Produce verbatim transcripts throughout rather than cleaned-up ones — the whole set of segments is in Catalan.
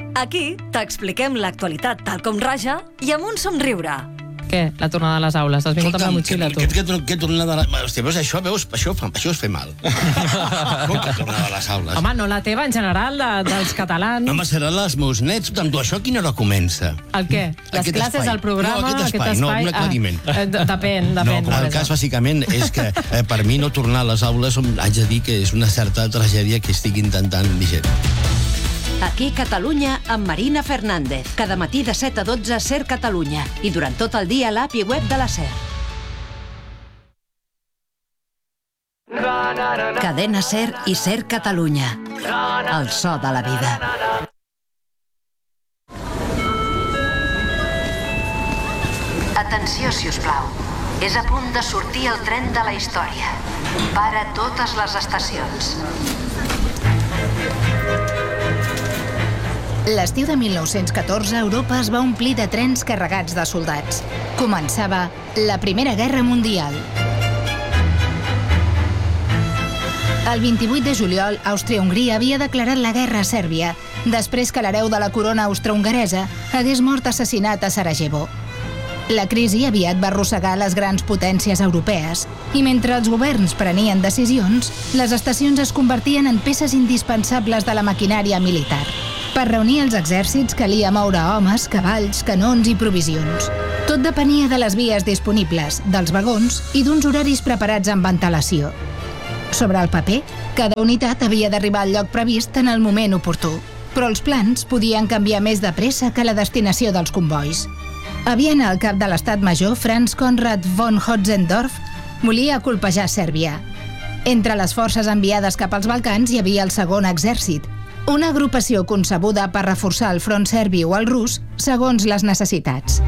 Aquí t'expliquem l'actualitat tal com raja i amb un somriure. Què? La tornada a les aules. Has vingut amb la motxilla, tu? Què tornada a les aules? Hòstia, veus, això, veus, això, això es fer mal. Com que tornada a les aules? Home, no la teva, en general, de, dels catalans. No, seran els meus nets. Amb tu, això a quina hora comença? El què? Les Aquest classes, espai. el programa... No, aquest espai, no, un aclariment. Ah, depèn, depèn. No, el cas, bàsicament, és que eh, per mi no tornar a les aules haig de dir que és una certa tragèdia que estic intentant digerir. Aquí Catalunya amb Marina Fernández. Cada matí de set a dotze Ser Catalunya. I durant tot el dia a l'app i web de la Ser. Cadena Ser i Ser Catalunya. El so de la vida. Atenció, si us plau. És a punt de sortir el tren de la història. Para totes les estacions. L'estiu de mil nou-cents catorze, Europa es va omplir de trens carregats de soldats. Començava la Primera Guerra Mundial. El vint-i-vuit de juliol, Àustria-Hongria havia declarat la guerra a Sèrbia, després que l'hereu de la corona austrohongaresa hagués mort assassinat a Sarajevo. La crisi aviat va arrossegar les grans potències europees i mentre els governs prenien decisions, les estacions es convertien en peces indispensables de la maquinària militar. Per reunir els exèrcits calia moure homes, cavalls, canons i provisions. Tot depenia de les vies disponibles, dels vagons i d'uns horaris preparats amb ventilació. Sobre el paper, cada unitat havia d'arribar al lloc previst en el moment oportú, però els plans podien canviar més de pressa que la destinació dels convois. A Viena, el cap de l'estat major, Franz Konrad von Hotzendorf, volia colpejar Sèrbia. Entre les forces enviades cap als Balcans hi havia el segon exèrcit, una agrupació concebuda per reforçar el front serbi o el rus segons les necessitats.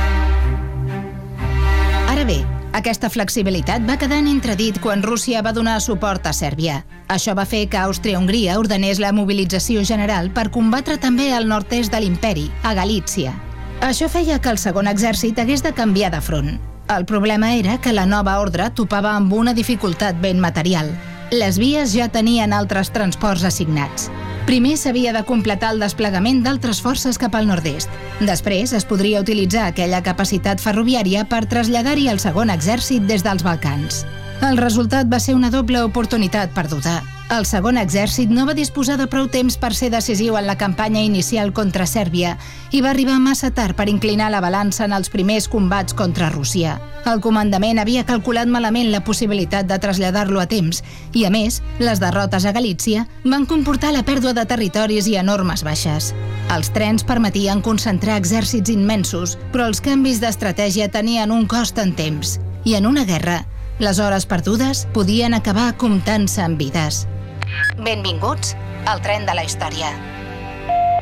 Ara bé, aquesta flexibilitat va quedar en entredit quan Rússia va donar suport a Sèrbia. Això va fer que Àustria-Hongria ordenés la mobilització general per combatre també al nord-est de l'imperi, a Galícia. Això feia que el segon exèrcit hagués de canviar de front. El problema era que la nova ordre topava amb una dificultat ben material. Les vies ja tenien altres transports assignats. Primer s'havia de completar el desplegament d'altres forces cap al nord-est. Després es podria utilitzar aquella capacitat ferroviària per traslladar-hi el segon exèrcit des dels Balcans. El resultat va ser una doble oportunitat perduda. El segon exèrcit no va disposar de prou temps per ser decisiu en la campanya inicial contra Sèrbia i va arribar massa tard per inclinar la balança en els primers combats contra Rússia. El comandament havia calculat malament la possibilitat de traslladar-lo a temps i, a més, les derrotes a Galícia van comportar la pèrdua de territoris i enormes baixes. Els trens permetien concentrar exèrcits immensos, però els canvis d'estratègia tenien un cost en temps. I en una guerra, les hores perdudes podien acabar comptant-se en vides. Benvinguts al tren de la història.